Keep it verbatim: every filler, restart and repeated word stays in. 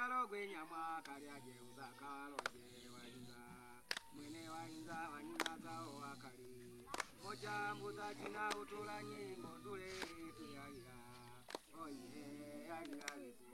Kalogwe nyama kalyaje uza kaloje walinza mwene walinza wanyaza wakali moja mbuza jina utula nyimbo dule tuyalira oye yalira